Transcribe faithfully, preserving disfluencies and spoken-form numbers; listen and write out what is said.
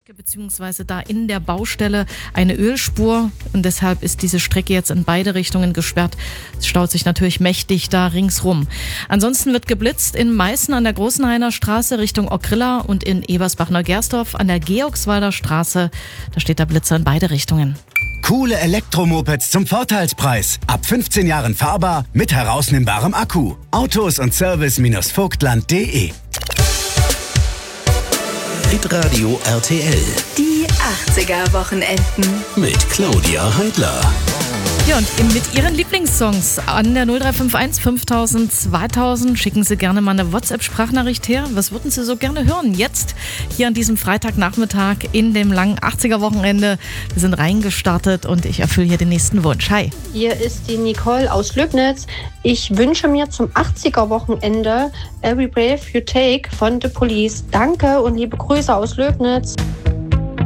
Beziehungsweise da in der Baustelle eine Ölspur und deshalb ist diese Strecke jetzt in beide Richtungen gesperrt. Es staut sich natürlich mächtig da ringsrum. Ansonsten wird geblitzt in Meißen an der Großenhainer Straße Richtung Ockrilla und in Ebersbach-Neugersdorf an der Georgswalder Straße. Da steht der Blitzer in beide Richtungen. Coole Elektromopeds zum Vorteilspreis. Ab fünfzehn Jahren fahrbar mit herausnimmbarem Akku. Autos und Service Vogtland punkt de. Hitradio R T L. Die achtziger-Wochenenden. Mit Claudia Heidler. Ja, und mit Ihren Lieblingssongs an der null drei fünf eins fünftausend zweitausend schicken Sie gerne mal eine WhatsApp-Sprachnachricht her. Was würden Sie so gerne hören? Jetzt, hier an diesem Freitagnachmittag in dem langen achtziger-Wochenende. Wir sind reingestartet und ich erfülle hier den nächsten Wunsch. Hi. Hier ist die Nicole aus Löbnitz. Ich wünsche mir zum achtziger-Wochenende Every Breath You Take von The Police. Danke und liebe Grüße aus Löbnitz.